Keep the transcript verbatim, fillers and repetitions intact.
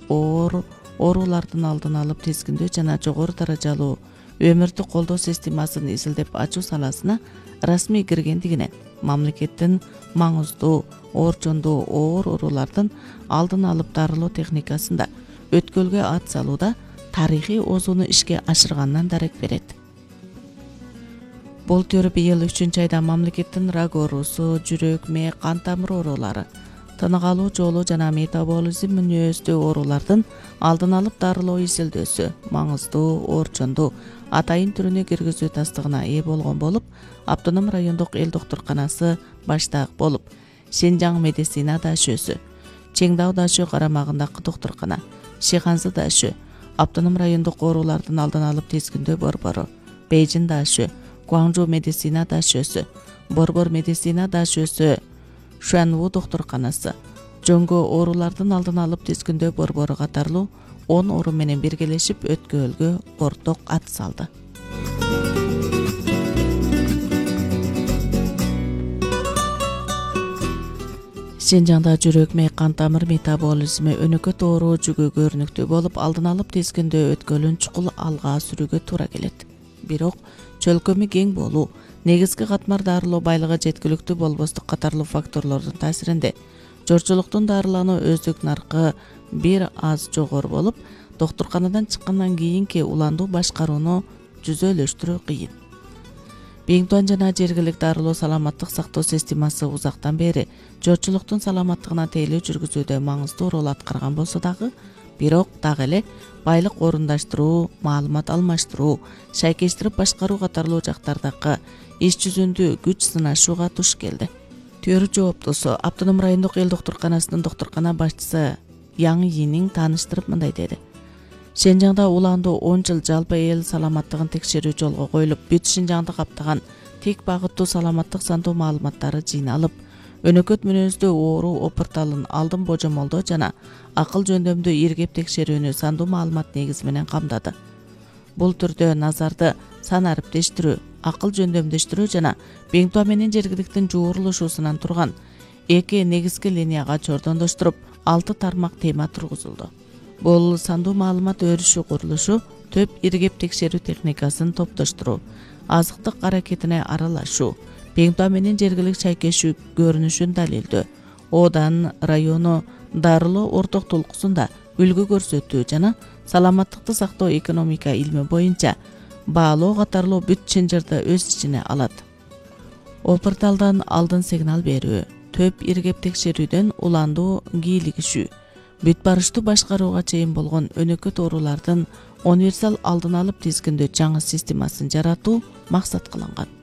оор оорулардын алдын алып тизгиндөө жана жогору даражалуу өмүрдүк колдоо системасын изилдеп ачуу саласына расмий киргендигинен мамлекеттин маңыздуу орчондуу оор оорулардын алдын алып дарылоо техникасында өткөлгө ат салууда тарыхый озуну ишке ашырганынан дарек берет. Былтыр быйыл үчүнчү айда мамлекеттин рак оорусу, жүрөк, мээ, кан тамыр оорулары, тынык алуу жолу жана метаболизм мүнөздүү оорулардын алдын алып дарылоо изилдөөсү маңыздуу орчондуу атайын түрүнө киргизүү тастыгына ээ болгон болуп, Автоном райондук эл доктурканасы баштаак болуп, Синжаң медицина дашөсү, Чеңдау дашөө карамагындагы доктуркана, Шиханзы дашөө, Автоном райондук оорулардын алдын алып тизгиндөө борбору, Бейжин дашөө, Гуаңжу медицина дашөсү, Борбор медицина дашөсү, Шуанву доктурканасы, жөнгө оорулардын алдын алып тизгиндөө борбору катарлуу он орун менен биргелешип өткөлгө орток ат салды. Синжаңда жүрөк, мээ, кан тамыр метаболизми өнөкөт оору жүгө көрүнүктүү болуп, алдын алып тизгиндөө өткөлүн чукул алга сүрүүгө туура келет. Бирок чөлкөмү кең болуу, негизги катмар дарылоо байлыгы жеткиликтүү болбостук катарлуу факторлордун таасиринде жорчулуктун дарылануу өздүк наркы бир аз жогору болуп, доктурканадан чыккандан кийинки уландуу башкарууну жүзөлөштүрүү кыйын. Биңтуан жана жергиликтүү дарылоо саламаттык сактоо системасы узактан бери жорчулуктун саламаттыгына тейлөө жүргүзүүдө маңыздуу рол аткарган болсо дагы, бирок дагы эле байлык орундаштыруу, маалымат алмаштыруу, шайкештирип башкаруу катарлуу жактардагы иш жүзүндө күч сынашууга туш келди. Төрү жооптусу Автоном райондук эл доктурканасынын доктуркана башчысы Яң Йинин тааныштырып мындай деди. Синжаңда уландуу он жыл жалпы эл саламаттыгын текшерүү жолго коюлуп, бүт Синжаңды каптаган тик багыттуу саламаттык сандуу маалыматтары жыйналып, өнөкөт мүнөздүү оору опурталын алдын божомолдоо жана акыл жөндөмдүү иргеп текшерүүнү сандуу маалымат негизи менен камдады. Бул түрдө назарды сан ариптештирүү, акыл жөндөмдөштүрүү жана Биңтуан менен жергиликтин жуурулушуусунан турган эки негизги линияга чордондоштуруп, алты тармак тема тургузулду. Бул сандуу маалымат өрүшү курулушу, төп иргеп текшерүү техникасын топтоштуруу, азыктык аракетине аралашуу, Биңтуан менен жергилик шайкешүү көрүнүшүн далилдөө, Одан району дарылоо орток толкусунда үлгү көрсөтүү жана саламаттыкты сактоо экономика илми боюнча баалоо катарлуу бүт чынжырды өз ичине алат. Опурталдан алдын сигнал берүү, төп иргеп текшерүүдөн уландуу кийлигишүү, бүт барыштуу башкарууга чейин болгон өнөкөт оорулардын универсал алдын алып тизгиндөө жаңы системасын жаратуу максат кылынган.